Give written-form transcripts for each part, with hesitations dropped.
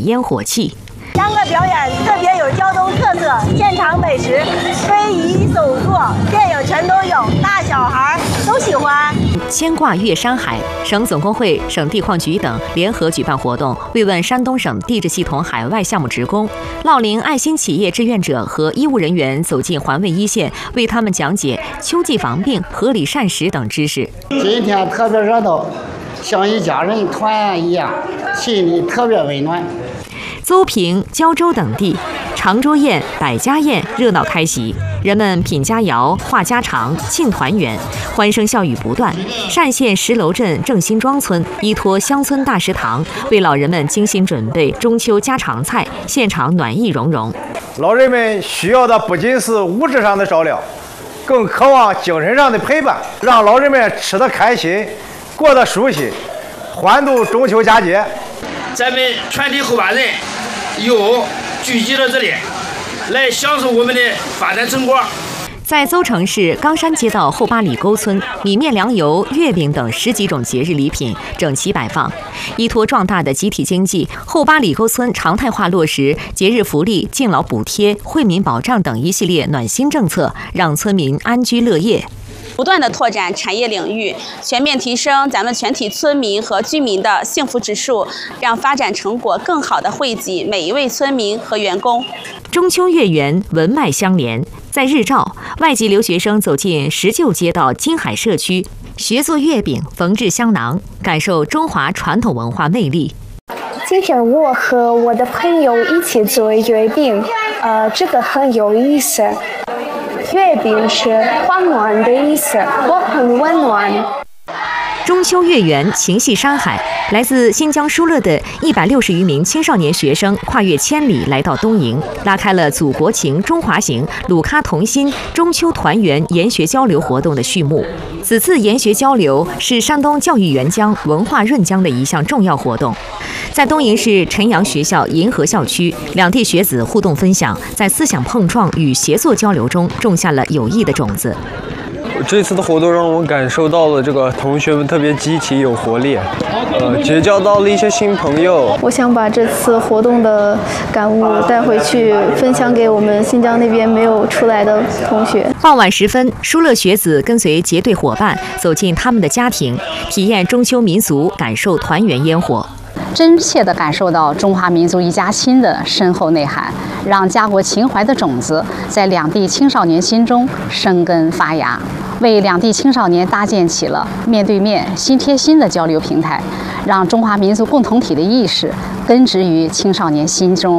烟火气。 3个表演特别有交通特色，现场美食、非遗手作、电影全都有，大小孩都喜欢。 牵挂越山海，省总工会、省地矿局等联合举办活动，慰问山东省地质系统海外项目职工。乐陵爱心企业志愿者和医务人员走进环卫一线，为他们讲解秋季防病、合理膳食等知识。 今天特别热闹，像一家人团圆一样，心里特别温暖。 邹平、胶州等地，长桌宴、百家宴热闹开席，人们品佳肴、话家常、庆团圆，欢声笑语不断。单县石楼镇正新庄村依托乡村大食堂，为老人们精心准备中秋家常菜，现场暖意融融。 老人们需要的不仅是物质上的照料，更渴望精神上的陪伴，让老人们吃得开心，过得舒心，欢度中秋佳节。 咱们全体后半人又聚集到这里，来享受我们的发展成果。 在邹城市冈山街道后八里沟村，米面粮油、月饼等10几种节日礼品整齐摆放。依托壮大的集体经济，后八里沟村常态化落实节日福利、敬老补贴、惠民保障等一系列暖心政策，让村民安居乐业。 不断地拓展产业领域，全面提升咱们全体村民和居民的幸福指数，让发展成果更好地惠及每一位村民和员工。 中秋月圆，文脉相连。在日照，外籍留学生走进石臼街道金海社区，学做月饼、缝制香囊，感受中华传统文化魅力。 今天我和我的朋友一起做月饼，这个很有意思。月饼是温暖的意思，我很温暖。 中秋月圆，情系山海。来自新疆疏勒的160余名青少年学生跨越千里来到东营，拉开了祖国情、中华行、鲁咖同心中秋团圆研学交流活动的序幕。此次研学交流是山东教育援疆、文化润疆的一项重要活动。在东营市陈阳学校银河校区，两地学子互动分享，在思想碰撞与协作交流中种下了友谊的种子。 这次的活动让我感受到了这个同学们特别积极有活力，结交到了一些新朋友。 我想把这次活动的感悟带回去，分享给我们新疆那边没有出来的同学。 傍晚时分，疏勒学子跟随结队伙伴走进他们的家庭，体验中秋民俗，感受团圆烟火。 真切地感受到中华民族一家亲的深厚内涵，让家国情怀的种子在两地青少年心中生根发芽，为两地青少年搭建起了面对面、心贴心的交流平台，让中华民族共同体的意识根植于青少年心中。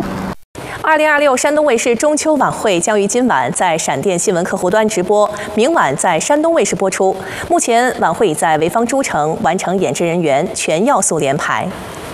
2026山东卫视中秋晚会将于今晚在闪电新闻客户端直播，明晚在山东卫视播出。目前晚会已在潍坊诸城完成演职人员全要素联排。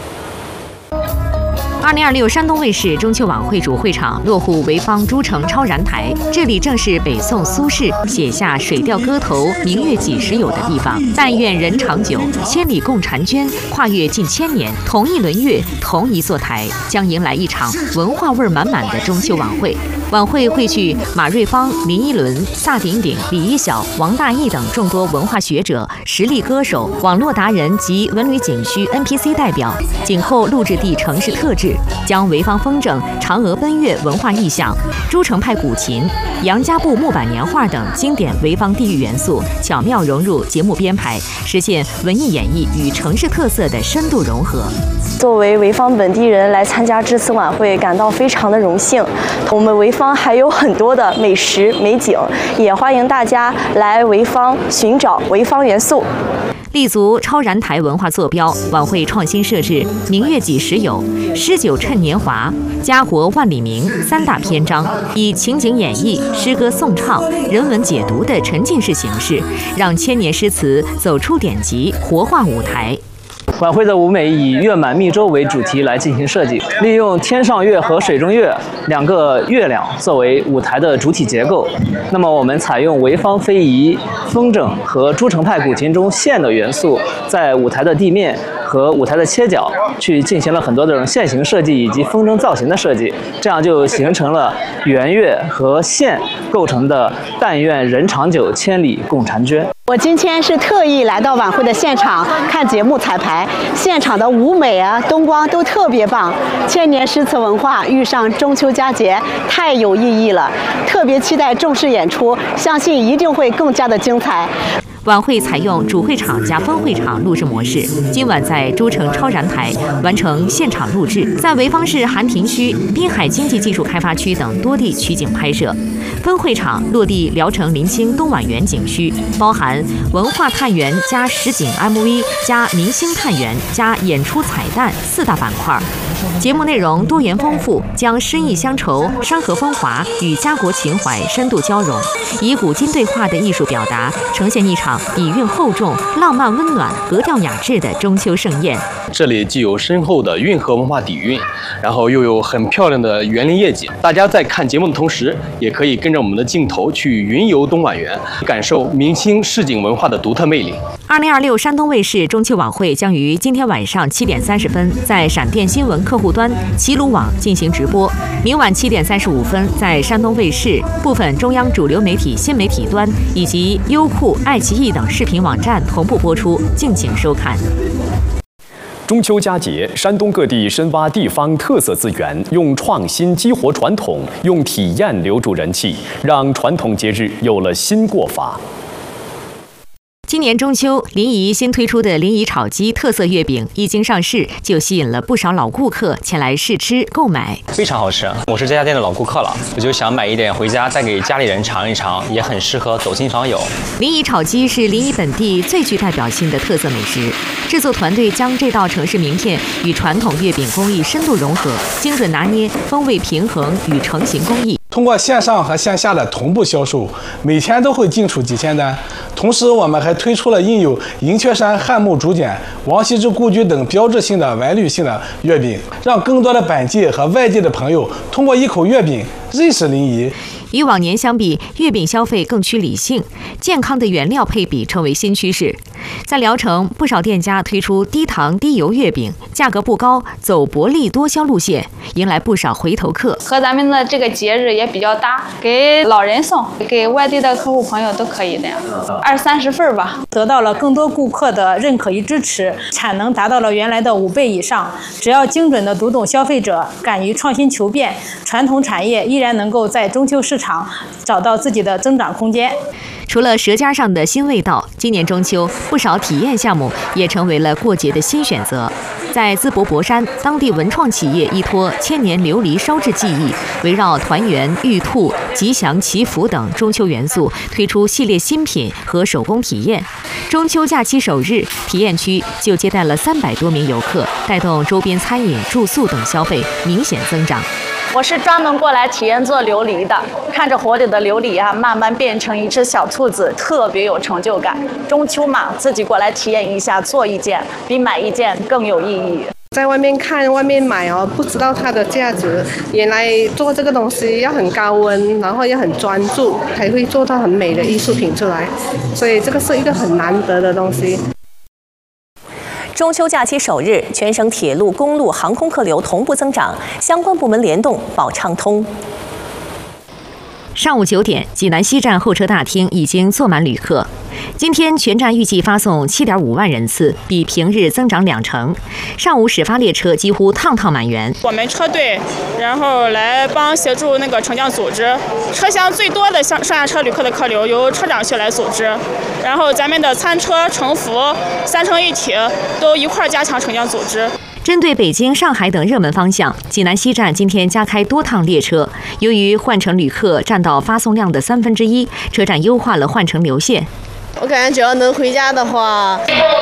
2026山东卫视中秋晚会主会场落户潍坊诸城超然台，这里正是北宋苏轼写下《水调歌头·明月几时有》的地方。但愿人长久，千里共婵娟，跨越近千年，同一轮月，同一座台，将迎来一场文化味满满的中秋晚会。晚会汇聚马瑞芳、林依轮、萨顶顶、李一晓、王大义等众多文化学者、实力歌手、网络达人及文旅景区 NPC 代表，景后录制地城市特质，将潍坊风筝、嫦娥奔月文化意象、诸城派古琴、杨家埠木板年画等经典潍坊地域元素巧妙融入节目编排，实现文艺演绎与城市特色的深度融合。 作为潍坊本地人来参加这次晚会，感到非常的荣幸。我们潍坊还有很多的美食美景，也欢迎大家来潍坊寻找潍坊元素。 立足超然台文化坐标，晚会创新设置“明月几时有”、“诗酒趁年华”、“家国万里明”3大篇章，以情景演绎、诗歌颂唱、人文解读的沉浸式形式，让千年诗词走出典籍，活化舞台。 晚会的舞美以月满密州为主题来进行设计，利用天上月和水中月2个月亮作为舞台的主体结构。那么我们采用潍坊非遗、风筝和诸城派古琴中线的元素，在舞台的地面和舞台的切角去进行了很多这种线形设计以及风筝造型的设计，这样就形成了圆月和线构成的“但愿人长久，千里共婵娟”。 我今天是特意来到晚会的现场看节目彩排，现场的舞美啊、灯光都特别棒。千年诗词文化遇上中秋佳节，太有意义了。特别期待正式演出，相信一定会更加的精彩。 晚会采用主会场加分会场录制模式，今晚在诸城超燃台完成现场录制，在潍坊市韩亭区、滨海经济技术开发区等多地取景拍摄。分会场落地聊城临清东莞园景区，包含文化探园加实景 MV 加明星探园加演出彩蛋4大板块。节目内容多元丰富，将诗意乡愁、山河风华与家国情怀深度交融，以古今对话的艺术表达，呈现一场底蕴厚重、浪漫温暖、格调雅致的中秋盛宴。 这里既有深厚的运河文化底蕴，然后又有很漂亮的园林夜景。大家在看节目的同时，也可以跟着我们的镜头去云游东莞园，感受明清市井文化的独特魅力。 2026山东卫视中秋晚会将于今天晚上7点30分在闪电新闻客户端、齐鲁网进行直播，明晚7点35分在山东卫视部分中央主流媒体新媒体端以及优酷、爱奇艺等视频网站同步播出，敬请收看。 中秋佳节，山东各地深挖地方特色资源，用创新激活传统，用体验留住人气，让传统节日有了新过法。 今年中秋，临沂新推出的临沂炒鸡特色月饼一经上市，就吸引了不少老顾客前来试吃购买。 非常好吃，我是这家店的老顾客了，我就想买一点回家带给家里人尝一尝，也很适合走亲访友。 临沂炒鸡是临沂本地最具代表性的特色美食，制作团队将这道城市名片与传统月饼工艺深度融合，精准拿捏风味平衡与成型工艺。 通过线上和线下的同步销售，每天都会进出几千单。同时，我们还推出了印有银雀山汉墓竹简、王羲之故居等标志性的歪绿性的月饼，让更多的本地和外地的朋友通过一口月饼认识临沂。 与往年相比，月饼消费更趋理性，健康的原料配比成为新趋势。在聊城，不少店家推出低糖低油月饼，价格不高，走薄利多销路线，迎来不少回头客。 和咱们的这个节日也比较搭，给老人送，给外地的客户朋友都可以的呀，20-30份吧。 得到了更多顾客的认可与支持，产能达到了原来的5倍以上。只要精准的读懂消费者，敢于创新求变，传统产业依然能够在中秋市场找到自己的增长空间。 除了舌尖上的新味道，今年中秋不少体验项目也成为了过节的新选择。在淄博博山，当地文创企业依托千年琉璃烧制技艺，围绕团圆、玉兔、吉祥、祈福等中秋元素，推出系列新品和手工体验。中秋假期首日，体验区就接待了300多名游客，带动周边餐饮、住宿等消费明显增长。 我是专门过来体验做琉璃的，看着火里的琉璃啊，慢慢变成一只小兔子，特别有成就感。中秋嘛，自己过来体验一下，做一件比买一件更有意义。 在外面看、外面买哦，不知道它的价值。原来做这个东西要很高温，然后要很专注，才会做到很美的艺术品出来。所以这个是一个很难得的东西。 中秋假期首日，全省铁路、公路、航空客流同步增长，相关部门联动保畅通。 上午9点，济南西站候车大厅已经坐满旅客。今天全站预计发送7.5万人次，比平日增长2成。上午始发列车几乎趟趟满员。 我们车队然后来协助那个乘降组织，车厢最多的上下车旅客的客流由车长去来组织，然后咱们的餐车、乘服3乘一体都一块加强乘降组织。 针对北京、上海等热门方向，济南西站今天加开多趟列车。由于换乘旅客占到发送量的1/3，车站优化了换乘流线。 我感觉只要能回家的话，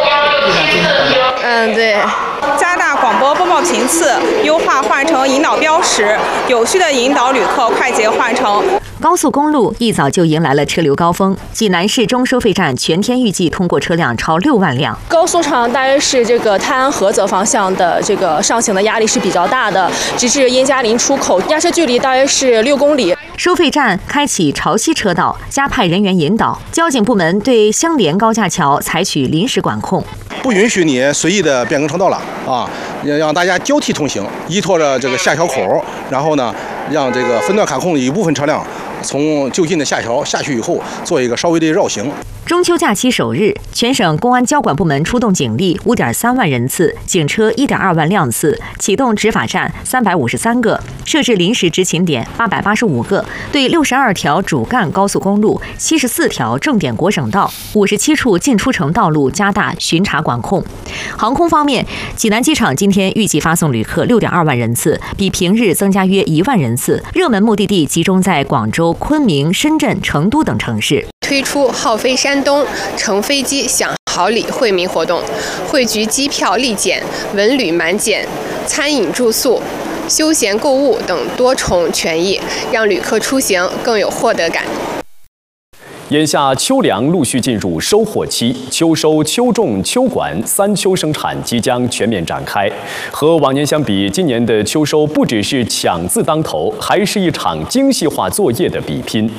对， 加大广播播报频次，优化换乘引导标识，有序地引导旅客快捷换乘。 高速公路一早就迎来了车流高峰，济南市中收费站全天预计通过车辆超6万辆。 高速上大约是这个泰安菏泽方向的这个上行的压力是比较大的，直至燕嘉林出口，压车距离大约是6公里。 收费站开启潮汐车道，加派人员引导。交警部门对相连高架桥采取临时管控， 不允许你随意的变更车道了啊！让大家交替通行，依托着这个下桥口，然后呢，让这个分段卡控的一部分车辆从就近的下桥下去以后，做一个稍微的绕行。 中秋假期首日，全省公安交管部门出动警力5.3万人次，警车1.2万辆次，启动执法站353个，设置临时执勤点885个，对62条主干高速公路、74条重点国省道、57处进出城道路加大巡查管控。航空方面，济南机场今天预计发送旅客6.2万人次，比平日增加约1万人次。热门目的地集中在广州、昆明、深圳、成都等城市。 推出号飞山东，乘飞机享好礼惠民活动，汇聚机票立减、文旅满减、餐饮住宿、休闲购物等多重权益，让旅客出行更有获得感。 眼下秋粮陆续进入收获期，秋收、秋种、秋管3秋生产即将全面展开。和往年相比，今年的秋收不只是抢字当头，还是一场精细化作业的比拼。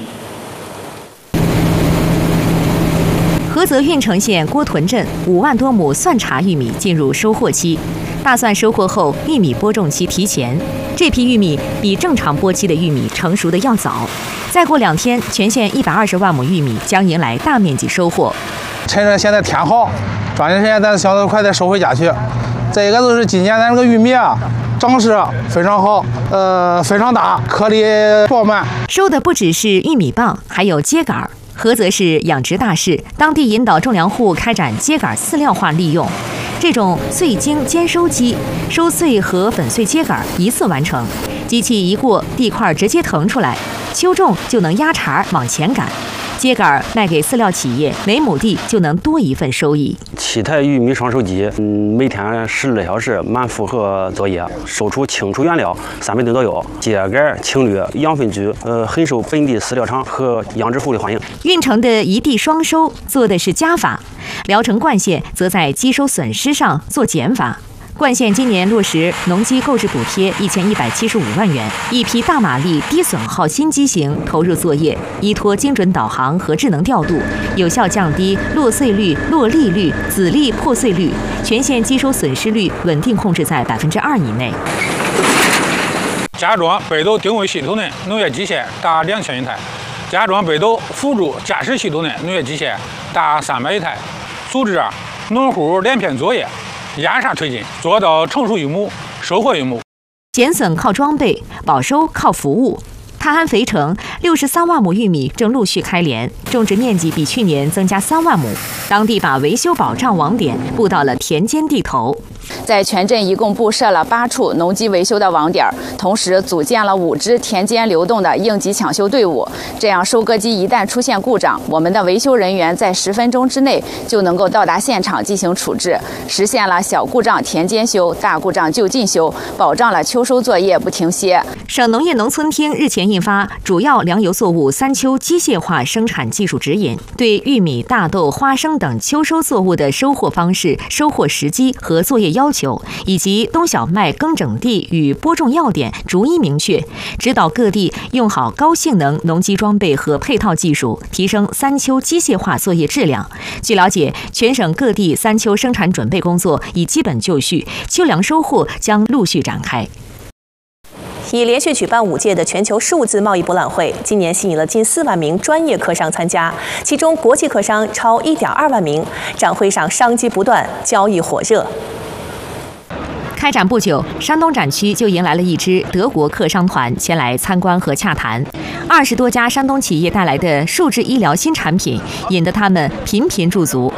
菏泽运城县郭屯镇5万多亩蒜茶玉米进入收获期，大蒜收获后，玉米播种期提前。这批玉米比正常播期的玉米成熟的要早。再过2天，全县120万亩玉米将迎来大面积收获。 趁着现在天好，抓紧时间咱想得快点收回家去。再一个就是今年咱这个玉米啊，长势非常好，非常大，颗粒饱满。 收的不只是玉米棒，还有秸秆。菏泽市养殖大市，当地引导种粮户开展秸秆饲料化利用。这种碎茎兼收机，收穗和粉碎秸秆一次完成，机器一过，地块直接腾出来，秋种就能压茬往前赶。秸秆卖给饲料企业，每亩地就能多一份收益。 7台玉米双收机，每天12小时满负荷作业，收出清除原料300吨左右，秸秆、青绿、养分菊，很受本地饲料厂和养殖户的欢迎。 运城的一地双收做的是加法，聊城冠县则在机收损失上做减法。冠县今年落实农机购置补贴1175万元，一批大马力、低损耗新机型投入作业，依托精准导航和智能调度，有效降低落穗率、落粒率、籽粒破碎率，全县机收损失率稳定控制在2%以内。 加装北斗定位系统的农业机械达2000余台，加装北斗辅助驾驶系统的农业机械达300余台，组织农户连片作业。压沙推进，做到成熟一亩，收获一亩。 减损靠装备，保收靠服务。泰安肥城63万亩玉米正陆续开镰，种植面积比去年增加3万亩。当地把维修保障网点布到了田间地头。 在全镇一共布设了8处农机维修的网点，同时组建了5支田间流动的应急抢修队伍。这样，收割机一旦出现故障，我们的维修人员在10分钟之内就能够到达现场进行处置，实现了小故障田间修，大故障就近修，保障了秋收作业不停歇。 省农业农村厅日前印发《主要粮油作物3秋机械化生产技术指引》，对玉米、大豆、花生等秋收作物的收获方式、收获时机和作业要求，以及冬小麦耕整地与播种要点逐一明确，指导各地用好高性能农机装备和配套技术，提升3秋机械化作业质量。据了解，全省各地3秋生产准备工作已基本就绪，秋粮收获将陆续展开。 已连续举办5届的全球数字贸易博览会，今年吸引了近4万名专业客商参加，其中国际客商超1.2万名。展会上商机不断，交易火热。 开展不久，山东展区就迎来了一支德国客商团前来参观和洽谈。20多家山东企业带来的数字医疗新产品，引得他们频频驻足。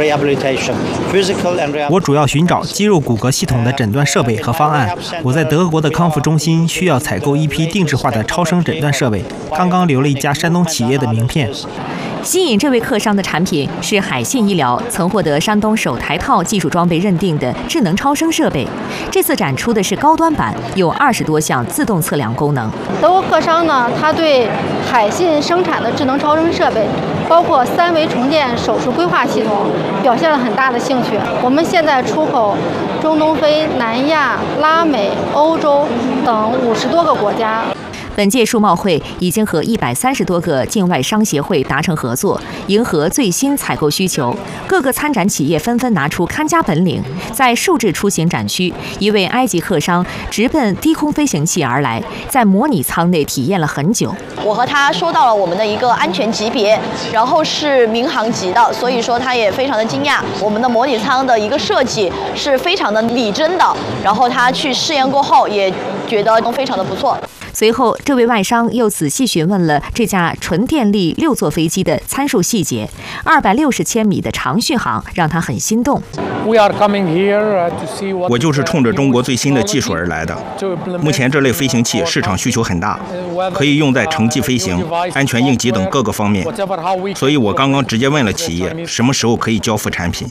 我主要寻找肌肉骨骼系统的诊断设备和方案。我在德国的康复中心需要采购一批定制化的超声诊断设备，刚刚留了一家山东企业的名片。 吸引这位客商的产品是海信医疗曾获得山东首台套技术装备认定的智能超声设备。这次展出的是高端版，有20多项自动测量功能。 德国客商呢，他对海信生产的智能超声设备，包括3维重建手术规划系统，表现了很大的兴趣。我们现在出口中东非、南亚、拉美、欧洲等50多个国家。 本届数贸会已经和130多个境外商协会达成合作，迎合最新采购需求。各个参展企业纷纷拿出看家本领，在数字出行展区，一位埃及客商直奔低空飞行器而来，在模拟舱内体验了很久。 我和他说到了我们的一个安全级别，然后是民航级的，所以说他也非常的惊讶。我们的模拟舱的一个设计是非常的拟真的，然后他去试验过后也觉得非常的不错。 随后，这位外商又仔细询问了这架纯电力6座飞机的参数细节。260千米的长续航让他很心动。 我就是冲着中国最新的技术而来的。目前这类飞行器市场需求很大，可以用在城际飞行、安全应急等各个方面。所以我刚刚直接问了企业，什么时候可以交付产品。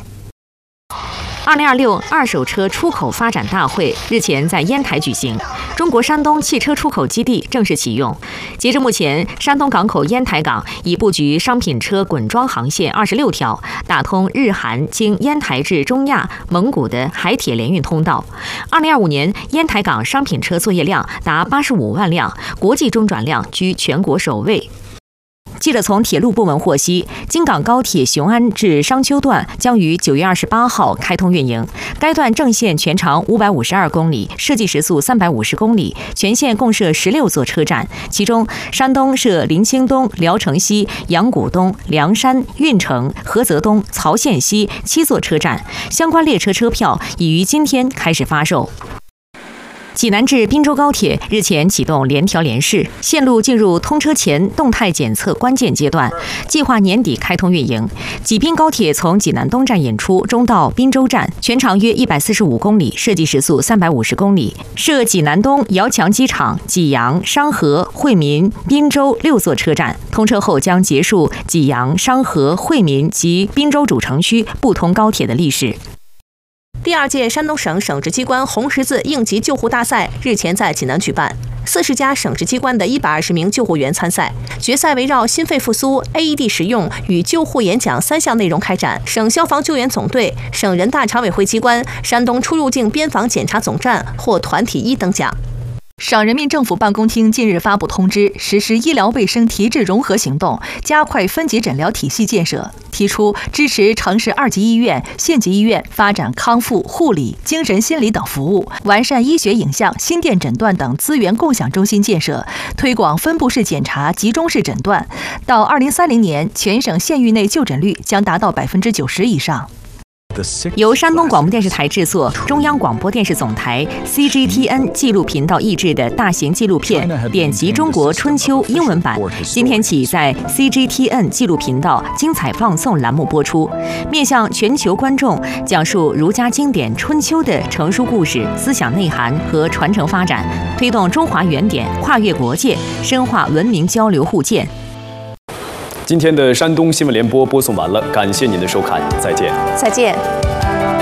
2026二手车出口发展大会日前在烟台举行，中国山东汽车出口基地正式启用。截至目前，山东港口烟台港已布局商品车滚装航线26条，打通日韩经烟台至中亚、蒙古的海铁联运通道。2025年，烟台港商品车作业量达85万辆，国际中转量居全国首位。记者从铁路部门获悉，京港高铁雄安至商丘段将于9月28号开通运营。该段正线全长552公里，设计时速350公里，全线共设16座车站，其中山东设临清东、聊城西、阳谷东、凉山、运城、菏泽东、曹县西7座车站。相关列车车票已于今天开始发售。济南至滨州高铁日前启动联调联试，线路进入通车前动态检测关键阶段，计划年底开通运营。济滨高铁从济南东站引出，终到滨州站，全长约145公里，设计时速350公里，设济南东、遥墙机场、济阳、商河、惠民、滨州6座车站。通车后将结束济阳、商河、惠民及滨州主城区不通高铁的历史。 第2届山东省省直机关红十字应急救护大赛日前在济南举办，40家省直机关的120名救护员参赛。决赛围绕心肺复苏、AED 使用与救护演讲3项内容开展。省消防救援总队、省人大常委会机关、山东出入境边防检查总站获团体1等奖。省人民政府办公厅近日发布通知，实施医疗卫生提质融合行动，加快分级诊疗体系建设，提出支持城市2级医院、县级医院发展康复、护理、精神心理等服务，完善医学影像、心电诊断等资源共享中心建设，推广分布式检查、集中式诊断。到2030年，全省县域内就诊率将达到90%以上。 由山东广播电视台制作，中央广播电视总台 CGTN 纪录频道译制的大型纪录片《典籍中国春秋》英文版，今天起在 CGTN 纪录频道精彩放送栏目播出，面向全球观众讲述儒家经典《春秋》的成书故事、思想内涵和传承发展，推动中华原点跨越国界，深化文明交流互鉴。 今天的山东新闻联播播送完了，感谢您的收看，再见。 再见。